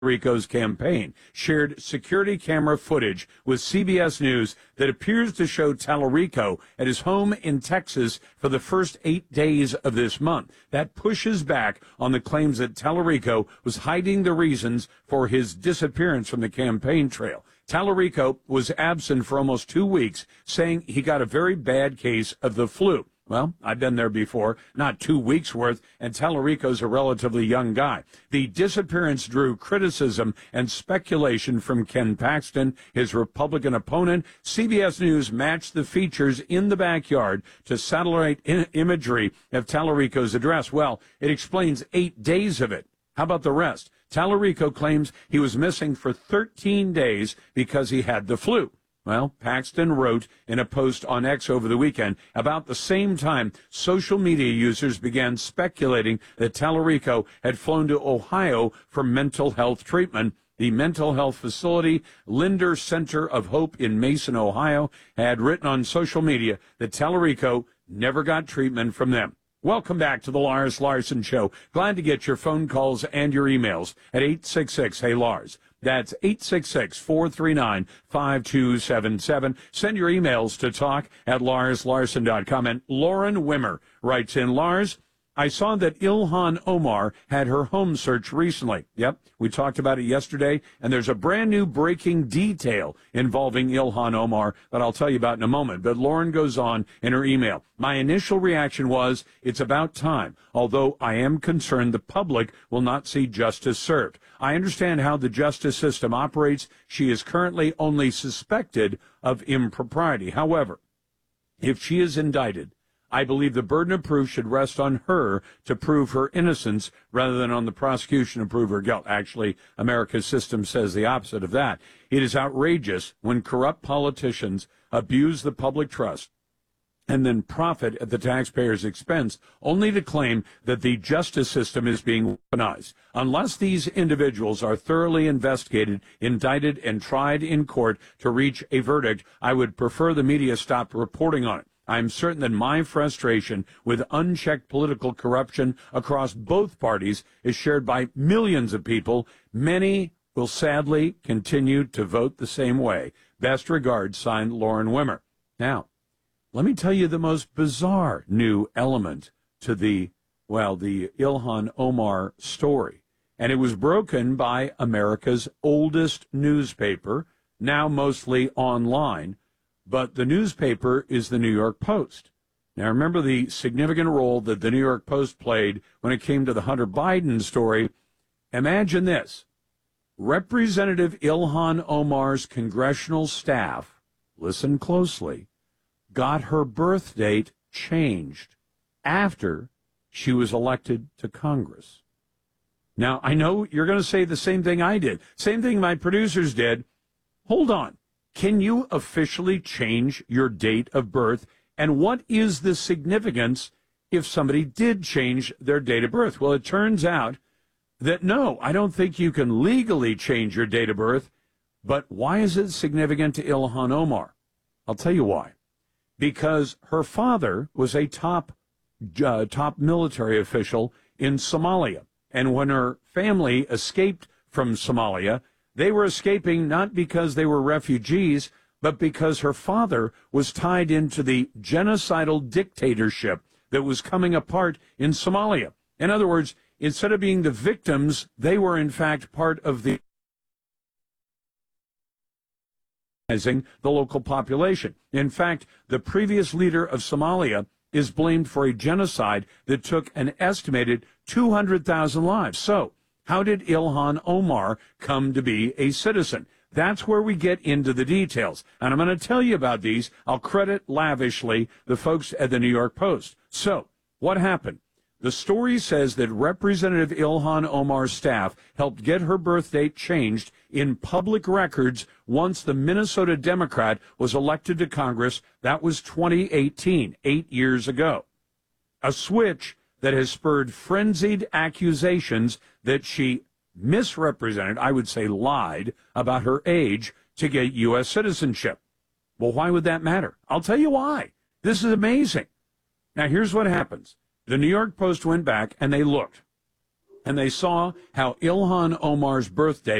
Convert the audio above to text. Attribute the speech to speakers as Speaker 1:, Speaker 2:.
Speaker 1: Rico's campaign shared security camera footage with CBS News that appears to show Tallarico at his home in Texas for the first 8 days of this month. That pushes back on the claims that Tallarico was hiding the reasons for his disappearance from the campaign trail. Tallarico was absent for almost 2 weeks, saying he got a very bad case of the flu. Well, I've been there before, not 2 weeks' worth, and Tallarico's a relatively young guy. The disappearance drew criticism and speculation from Ken Paxton, his Republican opponent. CBS News matched the features in the backyard to satellite imagery of Tallarico's address. Well, it explains 8 days of it. How about the rest? Tallarico claims he was missing for 13 days because he had the flu. Well, Paxton wrote in a post on X over the weekend, about the same time social media users began speculating that Tallarico had flown to Ohio for mental health treatment. The mental health facility, Linder Center of Hope in Mason, Ohio, had written on social media that Tallarico never got treatment from them. Welcome back to the Lars Larson Show. Glad to get your phone calls and your emails at 866-HEY-LARS. That's 866-439-5277. Send your emails to talk@larslarson.com. And Lauren Wimmer writes in, Lars, I saw that Ilhan Omar had her home searched recently. Yep, we talked about it yesterday, and there's a brand new breaking detail involving Ilhan Omar that I'll tell you about in a moment. But Lauren goes on in her email. My initial reaction was, it's about time, although I am concerned the public will not see justice served. I understand how the justice system operates. She is currently only suspected of impropriety. However, if she is indicted, I believe the burden of proof should rest on her to prove her innocence rather than on the prosecution to prove her guilt. Actually, America's system says the opposite of that. It is outrageous when corrupt politicians abuse the public trust and then profit at the taxpayers' expense, only to claim that the justice system is being weaponized. Unless these individuals are thoroughly investigated, indicted, and tried in court to reach a verdict, I would prefer the media stop reporting on it. I'm certain that my frustration with unchecked political corruption across both parties is shared by millions of people. Many will sadly continue to vote the same way. Best regards, signed Lauren Wimmer. Now, let me tell you the most bizarre new element to the Ilhan Omar story. And it was broken by America's oldest newspaper, now mostly online. But the newspaper is the New York Post. Now, remember the significant role that the New York Post played when it came to the Hunter Biden story. Imagine this. Representative Ilhan Omar's congressional staff, listen closely, got her birth date changed after she was elected to Congress. Now, I know you're going to say the same thing I did, same thing my producers did. Hold on. Can you officially change your date of birth? And what is the significance if somebody did change their date of birth? Well, it turns out that no, I don't think you can legally change your date of birth. But why is it significant to Ilhan Omar? I'll tell you why. Because her father was a top military official in Somalia. And when her family escaped from Somalia, they were escaping not because they were refugees, but because her father was tied into the genocidal dictatorship that was coming apart in Somalia. In other words, instead of being the victims, they were in fact part of the local population. In fact, the previous leader of Somalia is blamed for a genocide that took an estimated 200,000 lives. So, how did Ilhan Omar come to be a citizen? That's where we get into the details. And I'm going to tell you about these. I'll credit lavishly the folks at the New York Post. So, what happened? The story says that Representative Ilhan Omar's staff helped get her birth date changed in public records once the Minnesota Democrat was elected to Congress. That was 2018, 8 years ago. A switch that has spurred frenzied accusations that she misrepresented, I would say lied, about her age to get U.S. citizenship. Well, why would that matter? I'll tell you why. This is amazing. Now, here's what happens. The New York Post went back and they looked. and they saw how Ilhan Omar's birthday